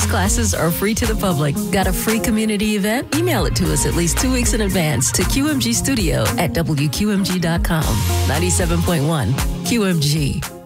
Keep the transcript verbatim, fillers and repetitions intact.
These classes are free to the public. Got a free community event? Email it to us at least two weeks in advance to Q M G Studio at W Q M G dot com. ninety-seven point one Q M G.